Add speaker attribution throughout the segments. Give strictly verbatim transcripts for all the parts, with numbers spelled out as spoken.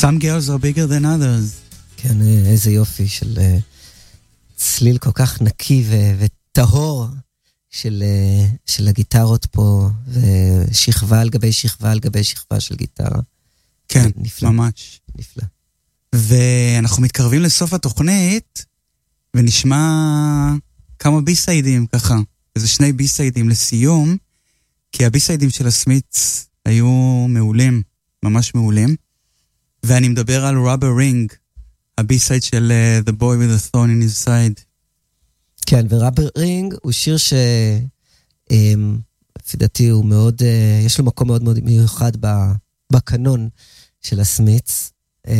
Speaker 1: Some girls are bigger than others.
Speaker 2: כן, איזה יופי של צליל כל כך נקי ו- וטהור של, של הגיטרות פה, ושכבה על גבי שכבה על גבי שכבה של גיטרה.
Speaker 1: כן,
Speaker 2: נפלא.
Speaker 1: ממש.
Speaker 2: נפלא.
Speaker 1: ואנחנו מתקרבים לסוף התוכנית, ונשמע כמה בי-סיידים ככה, איזה שני בי-סיידים לסיום, כי הבי-סיידים של הסמיץ היו מעולים, ממש מעולים, ואני מדבר על Rubber Ring, הבי-סייד של uh, The Boy with a Thorn in His Side.
Speaker 2: כן, ו-Rubber Ring הוא שיר ש... לפי דעתי הוא מאוד, יש לו מקום מאוד מאוד מיוחד בקנון של הסמיץ,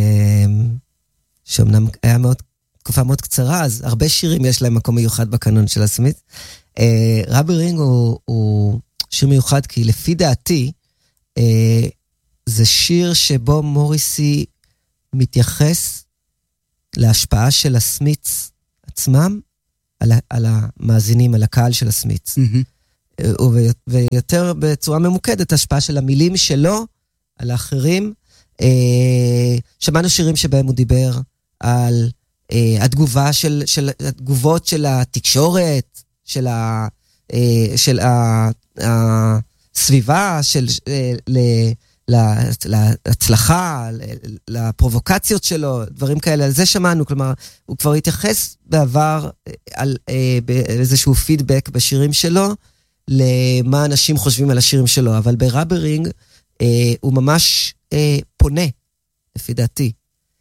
Speaker 2: שאומנם היה מאוד, תקופה מאוד קצרה, אז הרבה שירים יש להם מקום מיוחד בקנון של הסמיץ. Rubber Ring הוא, הוא שיר מיוחד, כי לפי דעתי, זה שיר שבו מוריסי מתייחס להשפעה של הסמיץ עצמם, על, על המאזינים, על הקהל של הסמיץ. Mm-hmm. ויותר בצורה ממוקדת, השפעה של המילים שלו, על האחרים. שמענו שירים שבהם הוא דיבר על התגובה של, של, התגובות של התקשורת, של, ה, של ה, הסביבה, של, ל, להצלחה, לפרובוקציות שלו, דברים כאלה, על זה שמענו, כלומר, הוא כבר התייחס בעבר על איזשהו פידבק בשירים שלו, למה אנשים חושבים על השירים שלו, אבל ברברינג הוא ממש פונה, לפי דעתי,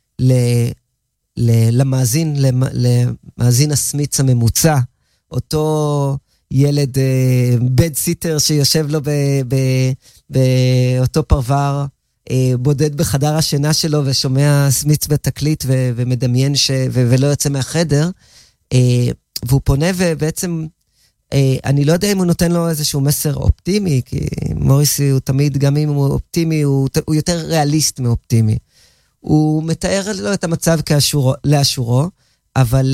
Speaker 2: למאזין, למאזין הסמיץ הממוצע, אותו ילד בד סיטר שיושב לו באותו פרבר, בודד בחדר השינה שלו ושומע סמיץ בתקליט ומדמיין ולא יוצא מהחדר, והוא פונה ובעצם, אני לא יודע אם הוא נותן לו איזשהו מסר אופטימי, כי מוריסי הוא תמיד, גם אם הוא אופטימי, הוא יותר ריאליסט מאופטימי. הוא מתאר לו את המצב לאשורו, אבל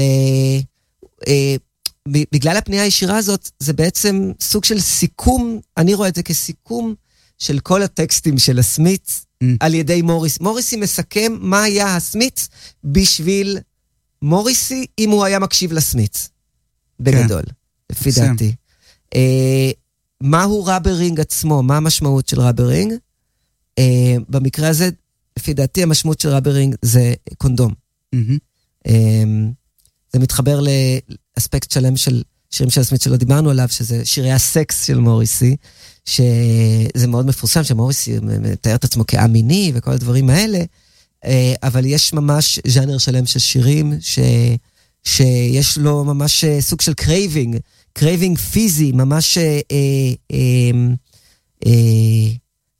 Speaker 2: בגלל הפנייה הישירה הזאת, זה בעצם סוג של סיכום, אני רואה את זה כסיכום של כל הטקסטים של הסמיץ, mm. על ידי מוריסי. מוריסי מסכם מה היה הסמיץ בשביל מוריסי, אם הוא היה מקשיב לסמיץ. בגדול, כן. לפי שם. דעתי. אה, מהו רברינג עצמו? מה המשמעות של רברינג? אה, במקרה הזה, לפי דעתי, המשמעות של רברינג זה קונדום. Mm-hmm. אה, זה מתחבר לאספקט שלם של שירים של הסמיץ שלא דיברנו עליו, שזה שירי הסקס של מוריסי, שזה מאוד מפורסם, שמוריסי מתאר את עצמו כאמיני וכל הדברים האלה, אבל יש ממש ז'אנר שלם של שירים, ש, שיש לו ממש סוג של קרייבינג, קרייבינג פיזי, ממש אה, אה, אה,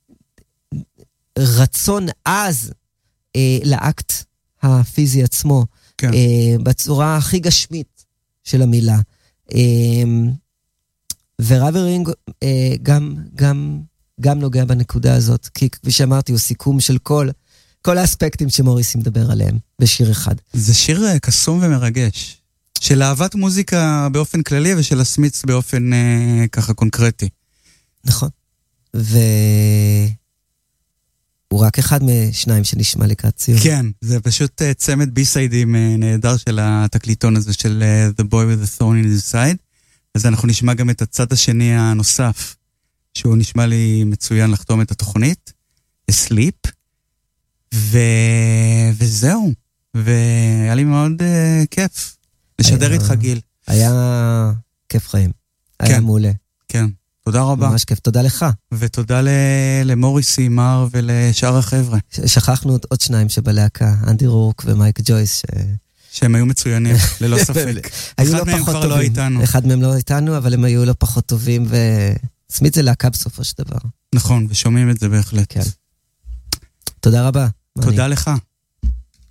Speaker 2: רצון עז אה, לאקט הפיזי עצמו, כן. אה, בצורה הכי גשמית של המילה. ורברינג גם, גם, גם נוגע בנקודה הזאת, כי כפי שאמרתי, הוא סיכום של כל, כל האספקטים שמוריסי מדבר עליהם בשיר אחד. זה
Speaker 1: שיר קסום ומרגש, של אהבת מוזיקה באופן כללי, ושל הסמיץ באופן אה, ככה קונקרטי.
Speaker 2: נכון. והוא רק אחד משניים שנשמע לקראת ציון.
Speaker 1: כן, זה פשוט uh, צמד בי-סיידים uh, נהדר של התקליטון הזה של uh, The Boy with a Thorn in His Side. אז אנחנו נשמע גם את הצד השני הנוסף, שהוא נשמע לי מצוין לחתום את התוכנית, Sleep, ו... וזהו. והיה לי מאוד uh, כיף לשדר איתך גיל.
Speaker 2: היה כיף חיים. היה
Speaker 1: כן,
Speaker 2: מעולה.
Speaker 1: כן. תודה רבה.
Speaker 2: ממש כיף, תודה לך.
Speaker 1: ותודה למוריסי, מר ולשאר החבר'ה.
Speaker 2: שכחנו עוד שניים שבלהקה, אנדי רורק ומייק ג'ויס.
Speaker 1: שהם היו מצוינים, ללא ספק. אחד מהם כבר לא איתנו.
Speaker 2: אחד מהם לא איתנו, אבל הם היו לא פחות טובים, וסמית זה להקה בסופו של דבר.
Speaker 1: נכון, ושומעים את זה בהחלט.
Speaker 2: תודה רבה.
Speaker 1: תודה לך.